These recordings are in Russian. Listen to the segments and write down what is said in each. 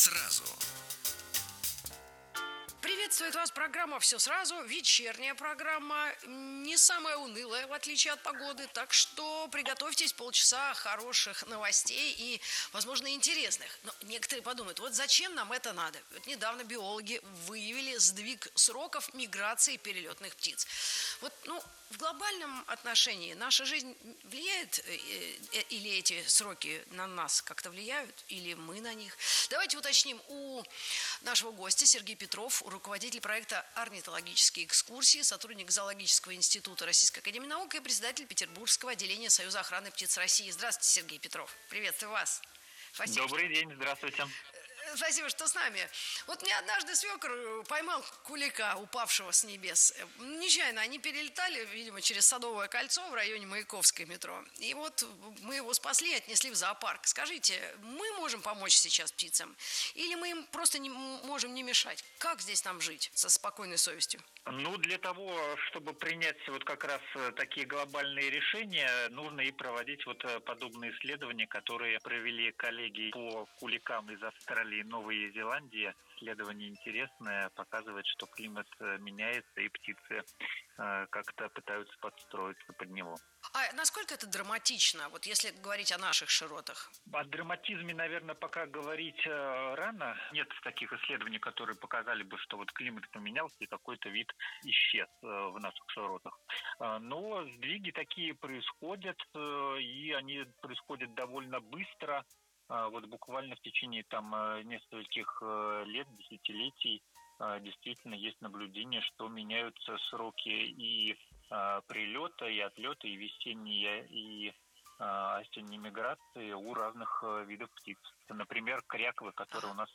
сразу». Приветствует вас программа «Все сразу», вечерняя программа, не самая унылая, в отличие от погоды, так что приготовьтесь полчаса хороших новостей и, возможно, интересных. Но некоторые подумают, вот зачем нам это надо? Вот недавно биологи выявили сдвиг сроков миграции перелетных птиц. Вот, в глобальном отношении наша жизнь влияет, или эти сроки на нас как-то влияют, или мы на них? Давайте уточним у нашего гостя Сергей Петров, руководитель проекта «Орнитологические экскурсии», сотрудник Зоологического института Российской академии наук и председатель Петербургского отделения Союза охраны птиц России. Здравствуйте, Сергей Петров. Приветствую вас. Спасибо. Добрый день, здравствуйте. Спасибо, что с нами. Вот мне однажды свекр поймал кулика, упавшего с небес. Нечаянно они перелетали, видимо, через Садовое кольцо в районе Маяковской метро. И вот мы его спасли и отнесли в зоопарк. Скажите, мы можем помочь сейчас птицам? Или мы им просто не можем не мешать? Как здесь нам жить со спокойной совестью? Для того, чтобы принять вот как раз такие глобальные решения, нужно и проводить вот подобные исследования, которые провели коллеги по куликам из Австралии и Новой Зеландии. Исследование интересное, показывает, что климат меняется, и птицы как-то пытаются подстроиться под него. А насколько это драматично, вот если говорить о наших широтах? О драматизме, наверное, пока говорить рано. Нет таких исследований, которые показали бы, что вот климат поменялся и какой-то вид исчез в наших широтах. Но сдвиги такие происходят, и они происходят довольно быстро. Вот буквально в течение нескольких лет, десятилетий действительно есть наблюдение, что меняются сроки и прилета, и отлета, и весенние, и осенней миграции у разных видов птиц. Например, кряквы, которые у нас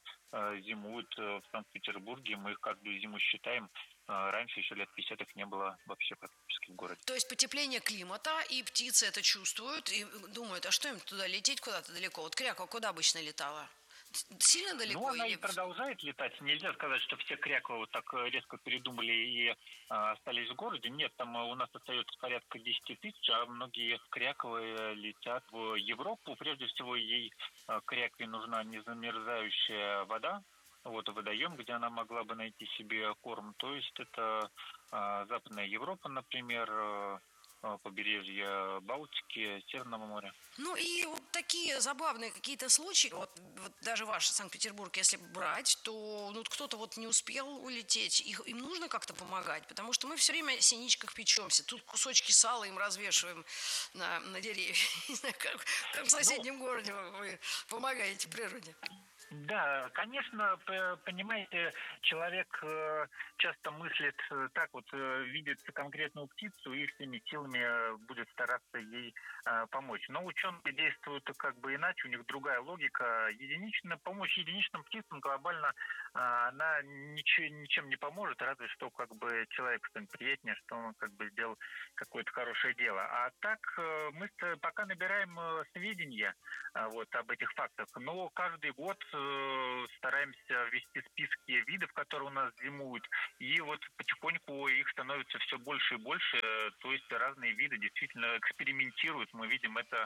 зимуют в Санкт-Петербурге, мы их каждую зиму считаем. Раньше, еще лет 50, их не было вообще практически в городе. То есть потепление климата, и птицы это чувствуют, и думают, а что им туда лететь куда-то далеко? Вот кряква куда обычно летала? Сильно далеко? Она и продолжает летать. Нельзя сказать, что все кряквы вот так резко передумали и остались в городе. Нет, там у нас остается порядка 10 тысяч, а многие кряквы летят в Европу. Прежде всего, ей крякве нужна незамерзающая вода. Вот водоем, где она могла бы найти себе корм. То есть это Западная Европа, например, побережье Балтики, Северного моря. И вот такие забавные какие-то случаи, вот даже ваш Санкт-Петербург, если брать, то кто-то вот не успел улететь, им нужно как-то помогать, потому что мы все время о синичках печемся, тут кусочки сала им развешиваем на деревья. Не знаю, как в соседнем городе вы помогаете природе. Да, конечно, понимаете, человек часто мыслит так вот, видит конкретную птицу и всеми силами будет стараться ей помочь. Но ученые действуют как бы иначе, у них другая логика. Помощь единичным птицам глобально она ничем не поможет, разве что как бы человеку станет приятнее, что он как бы сделал какое-то хорошее дело. А так мы пока набираем сведения вот об этих фактах, но каждый год стараемся ввести списки видов, которые у нас зимуют, и вот потихоньку их становится все больше и больше, то есть разные виды действительно экспериментируют. Мы видим это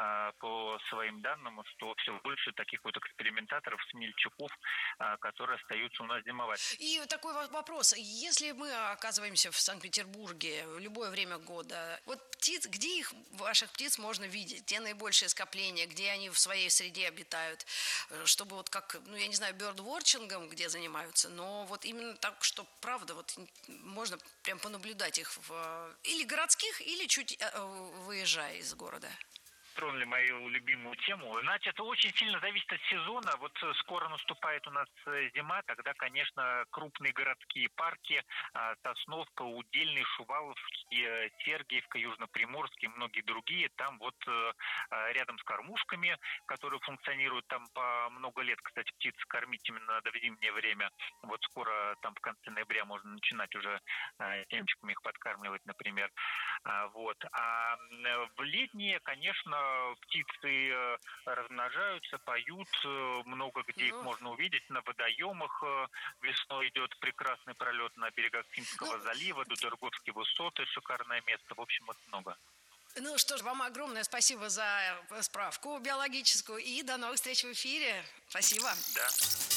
по своим данным, что все больше таких вот экспериментаторов, смельчаков, которые остаются у нас зимовать. И такой вопрос. Если мы оказываемся в Санкт-Петербурге в любое время года, вот где ваших птиц можно видеть? Где наибольшее скопление? Где они в своей среде обитают? Чтобы вот как, я не знаю, бёрдвотчингом, где занимаются, но вот именно так, что правда, вот можно прям понаблюдать их или городских, или чуть выезжая из города. Тронули мою любимую тему. Значит, это очень сильно зависит от сезона. Вот скоро наступает у нас зима, тогда, конечно, крупные городские парки, Сосновка, Удельный, Шуваловский, Сергиевка, Южно-Приморский, многие другие, там вот рядом с кормушками, которые функционируют там по много лет. Кстати, птиц кормить именно надо в зимнее время. Вот скоро там в конце ноября можно начинать уже семечками их подкармливать, например. Вот. А в летние, конечно, птицы размножаются, поют, много где их можно увидеть, на водоемах весной идет прекрасный пролет на берегах Финского залива, Дудерговские высоты, шикарное место, в общем, вот много. Ну что ж, вам огромное спасибо за справку биологическую. И до новых встреч в эфире. Спасибо. Да.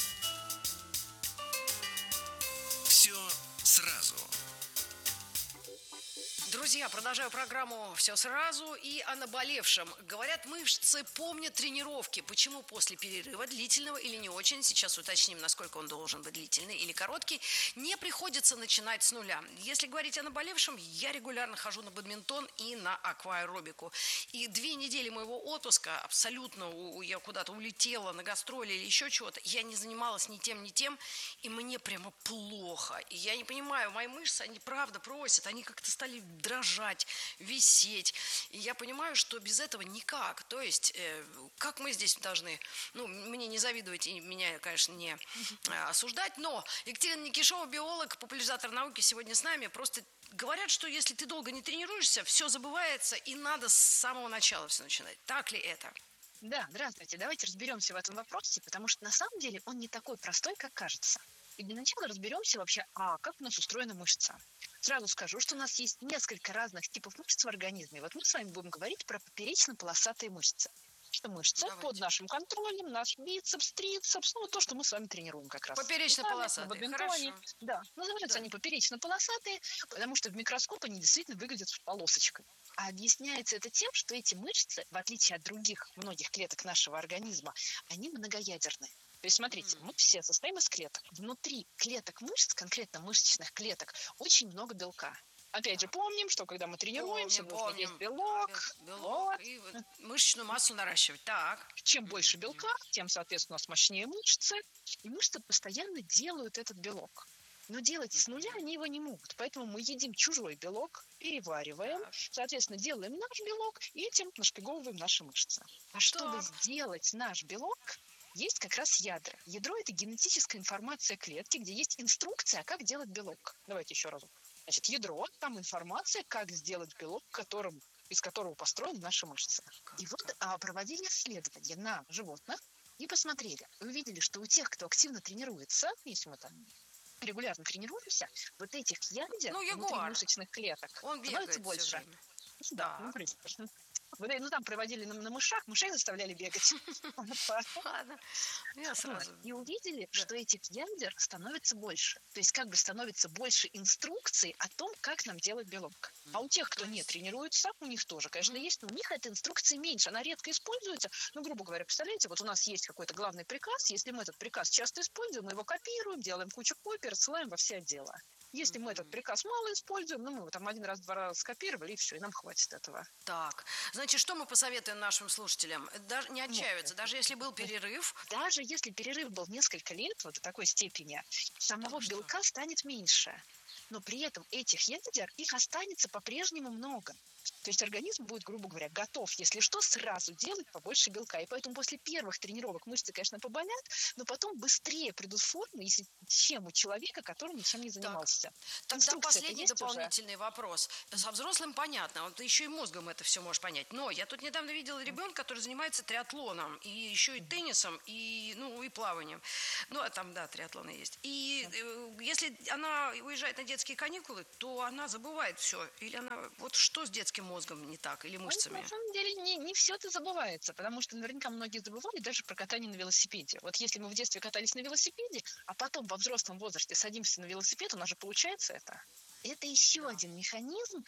Все сразу. Друзья, продолжаю программу «Все сразу» и о наболевшем. Говорят, мышцы помнят тренировки. Почему после перерыва, длительного или не очень, сейчас уточним, насколько он должен быть длительный или короткий, не приходится начинать с нуля. Если говорить о наболевшем, я регулярно хожу на бадминтон и на акваэробику. И 2 недели моего отпуска абсолютно я куда-то улетела на гастроли или еще чего-то. Я не занималась ни тем, и мне прямо плохо. И я не понимаю, мои мышцы, они правда просят, они как-то стали дрожать, висеть. И я понимаю, что без этого никак. То есть, как мы здесь должны, мне не завидовать и меня, конечно, не осуждать, но Екатерина Никишова, биолог, популяризатор науки, сегодня с нами. Просто говорят, что если ты долго не тренируешься, все забывается, и надо с самого начала все начинать. Так ли это? Да, здравствуйте. Давайте разберемся в этом вопросе, потому что на самом деле он не такой простой, как кажется. И для начала разберемся вообще, как у нас устроена мышца. Сразу скажу, что у нас есть несколько разных типов мышц в организме. Вот мы с вами будем говорить про поперечно-полосатые мышцы. Это мышцы под нашим контролем, наш бицепс, трицепс, то, что мы с вами тренируем как раз. Поперечно-полосатые, хорошо. Да, называются они поперечно-полосатые, потому что в микроскоп они действительно выглядят полосочкой. А объясняется это тем, что эти мышцы, в отличие от других многих клеток нашего организма, они многоядерные. То есть, смотрите, мы все состоим из клеток. Внутри клеток мышц, конкретно мышечных клеток, очень много белка. Опять же, помним, что когда мы тренируемся, нужно есть белок. Вот. И мышечную массу наращивать. Так. Чем больше белка, тем, соответственно, у нас мощнее мышцы. И мышцы постоянно делают этот белок. Но делать с нуля они его не могут. Поэтому мы едим чужой белок, перевариваем, соответственно, делаем наш белок и этим нашпиговываем наши мышцы. А чтобы сделать наш белок, есть как раз ядра. Ядро – это генетическая информация клетки, где есть инструкция, как делать белок. Давайте еще разок. Значит, ядро – там информация, как сделать белок, из которого построены наши мышцы. И вот проводили исследования на животных и посмотрели. Увидели, что у тех, кто активно тренируется, если мы там регулярно тренируемся, вот этих ядер внутри мышечных клеток становится больше. Да, там проводили на мышах, мышей заставляли бегать. Ладно, я сразу. И увидели, что этих ядер становится больше. То есть как бы становится больше инструкций о том, как нам делать белок. А у тех, кто не тренируется, у них тоже, конечно, есть, но у них эта инструкция меньше. Она редко используется. Грубо говоря, представляете, вот у нас есть какой-то главный приказ. Если мы этот приказ часто используем, мы его копируем, делаем кучу копий, рассылаем во все отделы. Если мы этот приказ мало используем, мы его там 1 раз, 2 раза скопировали, и все, и нам хватит этого. Так, значит, что мы посоветуем нашим слушателям? Даже не отчаиваться, даже если был перерыв. Даже если перерыв был несколько лет, вот до такой степени, самого белка станет меньше. Но при этом этих ядер, их останется по-прежнему много. То есть организм будет, грубо говоря, готов, если что, сразу делать побольше белка. И поэтому после первых тренировок мышцы, конечно, поболят, но потом быстрее придут в форму, чем у человека, который ничем не занимался. Тогда последний дополнительный вопрос. Со взрослым понятно, вот ты еще и мозгом это все можешь понять. Но я тут недавно видела ребенка, который занимается триатлоном, и еще и теннисом, и плаванием. Там, триатлоны есть. И если она уезжает на детские каникулы, то она забывает все. Или она... Вот что с детским мозгом не так, или мышцами? На самом деле не все это забывается, потому что наверняка многие забывали даже про катание на велосипеде. Вот если мы в детстве катались на велосипеде, а потом во взрослом возрасте садимся на велосипед, у нас же получается это. Это еще один механизм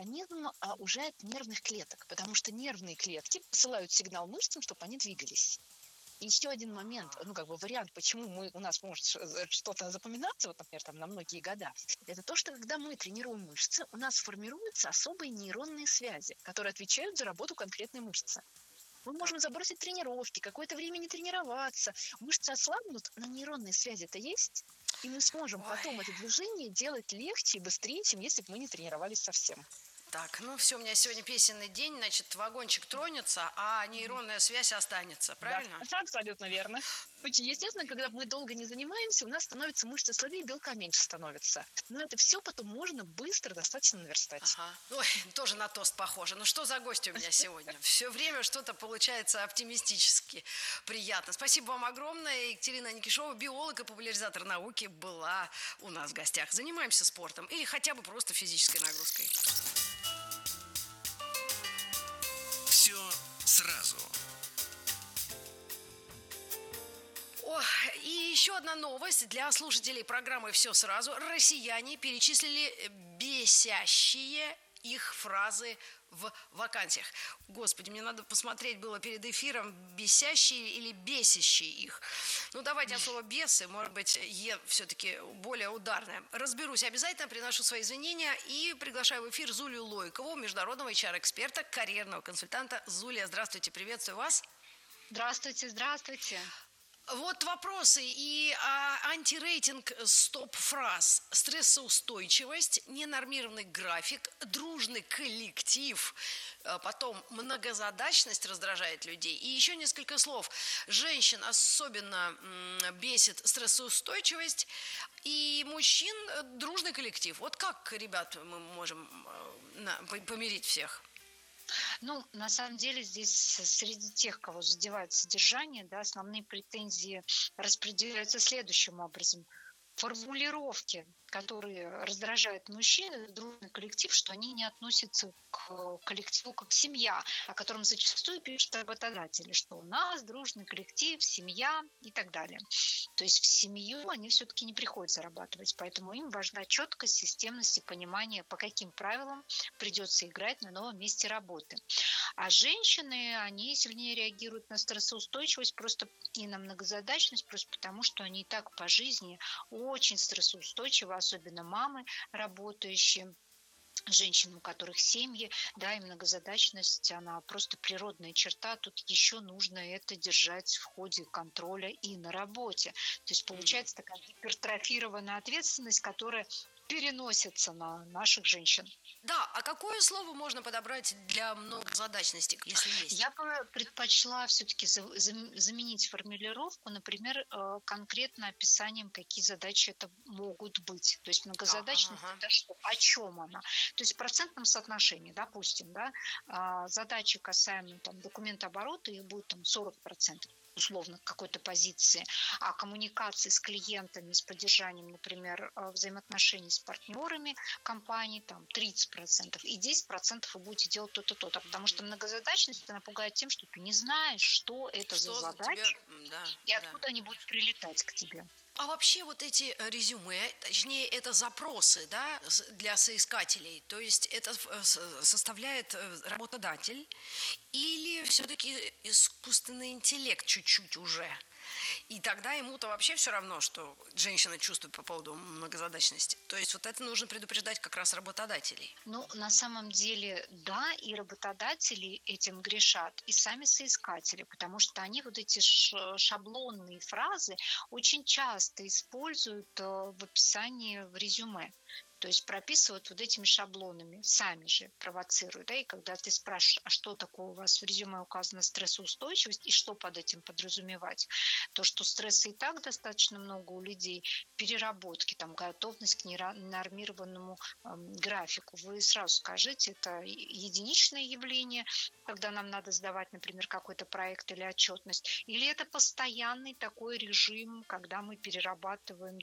уже от нервных клеток, потому что нервные клетки посылают сигнал мышцам, чтобы они двигались. Еще один момент, вариант, почему у нас может что-то запоминаться, вот, например, на многие года, это то, что когда мы тренируем мышцы, у нас формируются особые нейронные связи, которые отвечают за работу конкретной мышцы. Мы можем забросить тренировки, какое-то время не тренироваться, мышцы ослабнут, но нейронные связи-то есть, и мы сможем потом это движение делать легче и быстрее, чем если бы мы не тренировались совсем. Так, все, у меня сегодня песенный день, значит, вагончик тронется, а нейронная связь останется, правильно? Да, абсолютно верно. Естественно, когда мы долго не занимаемся, у нас становятся мышцы слабее, белка меньше становится. Но это все потом можно быстро достаточно наверстать. Ага. Ой, тоже на тост похоже. Что за гость у меня сегодня? Все время что-то получается оптимистически приятно. Спасибо вам огромное. Екатерина Никишова, биолог и популяризатор науки, была у нас в гостях. Занимаемся спортом или хотя бы просто физической нагрузкой. сразу. И еще одна новость для слушателей программы «Все сразу». Россияне перечислили бесящие их фразы в вакансиях. Господи, мне надо посмотреть было перед эфиром, бесящие или бесящие их. Ну, давайте от слова «бесы», может быть, все-таки более ударное. Разберусь обязательно, приношу свои извинения и приглашаю в эфир Зулию Лойкову, международного HR-эксперта, карьерного консультанта. Зулия, здравствуйте, приветствую вас. Здравствуйте, здравствуйте. Вот вопросы и антирейтинг стоп-фраз, стрессоустойчивость, ненормированный график, дружный коллектив, потом многозадачность раздражает людей. И еще несколько слов. Женщин особенно бесит стрессоустойчивость, и мужчин дружный коллектив. Вот как, ребят, мы можем помирить всех? Ну, на самом деле здесь среди тех, кого задевает содержание, да, основные претензии распределяются следующим образом. Формулировки, которые раздражают мужчин, это дружный коллектив, что они не относятся к коллективу как семья, о котором зачастую пишут работодатели, что у нас дружный коллектив, семья и так далее. То есть в семью они все-таки не приходят зарабатывать, поэтому им важна четкость, системность и понимание, по каким правилам придется играть на новом месте работы. А женщины, они сильнее реагируют на стрессоустойчивость просто и на многозадачность, просто потому, что они и так по жизни очень стрессоустойчивы, особенно мамы работающие, женщин, у которых семьи, да, и многозадачность, она просто природная черта. Тут еще нужно это держать в ходе контроля и на работе. То есть получается такая гипертрофированная ответственность, которая переносится на наших женщин. Да, а какое слово можно подобрать для многозадачности, если есть? Я бы предпочла все-таки заменить формулировку, например, конкретно описанием, какие задачи это могут быть. То есть многозадачность это что? О чем она? То есть в процентном соотношении, допустим, да, задачи касаемо там, документооборота, их будет там 40%. Условно какой-то позиции, а коммуникации с клиентами, с поддержанием, например, взаимоотношений с партнерами компании, там 30%, и 10% вы будете делать то-то, то-то, потому что многозадачность она пугает тем, что ты не знаешь, что это за задача, и откуда они будут прилетать к тебе. А вообще вот эти резюме, точнее, это запросы, да, для соискателей, то есть это составляет работодатель или все-таки искусственный интеллект чуть-чуть уже? И тогда ему-то вообще все равно, что женщина чувствует по поводу многозадачности. То есть вот это нужно предупреждать как раз работодателей. Ну, на самом деле, да, и работодатели этим грешат, и сами соискатели, потому что они вот эти шаблонные фразы очень часто используют в описании в резюме. То есть прописывают вот этими шаблонами, сами же провоцируют. Да? И когда ты спрашиваешь, а что такое у вас в резюме указано стрессоустойчивость и что под этим подразумевать, то, что стресса и так достаточно много у людей, переработки, там, готовность к ненормированному графику. Вы сразу скажите, это единичное явление, когда нам надо сдавать, например, какой-то проект или отчетность, или это постоянный такой режим, когда мы перерабатываем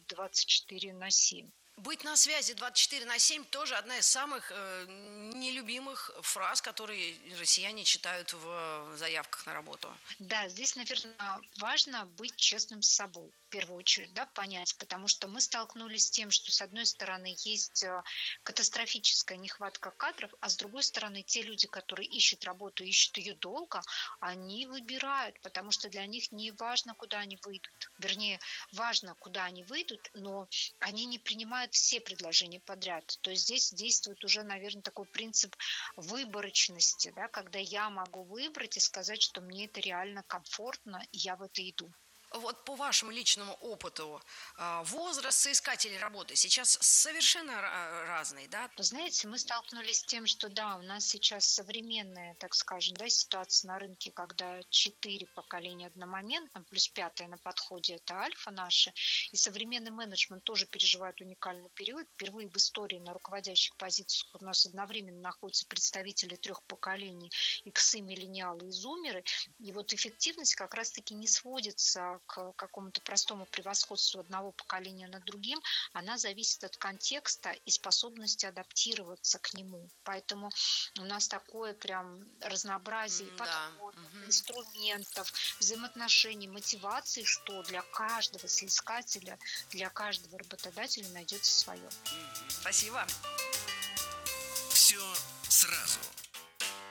24/7. Быть на связи 24/7 тоже одна из самых нелюбимых фраз, которые россияне читают в заявках на работу. Да, здесь, наверное, важно быть честным с собой. В первую очередь, да, понять, потому что мы столкнулись с тем, что с одной стороны есть катастрофическая нехватка кадров, а с другой стороны те люди, которые ищут работу, ищут ее долго, они выбирают, потому что для них не важно, куда они выйдут. Вернее, важно, куда они выйдут, но они не принимают все предложения подряд. То есть здесь действует уже, наверное, такой принцип выборочности, да, когда я могу выбрать и сказать, что мне это реально комфортно, и я в это иду. Вот по вашему личному опыту, возраст соискателей работы сейчас совершенно разный, да? Вы знаете, мы столкнулись с тем, что да, у нас сейчас современная, так скажем, да, ситуация на рынке, когда 4 поколения одномоментно, плюс 5 на подходе, это альфа наши, и современный менеджмент тоже переживает уникальный период. Впервые в истории на руководящих позициях у нас одновременно находятся представители 3 поколений, иксы, миллениалы и зумеры, и вот эффективность как раз-таки не сводится к какому-то простому превосходству одного поколения над другим, она зависит от контекста и способности адаптироваться к нему. Поэтому у нас такое прям разнообразие подходов, инструментов, взаимоотношений, мотиваций, что для каждого соискателя, для каждого работодателя найдется свое. Спасибо. Все сразу.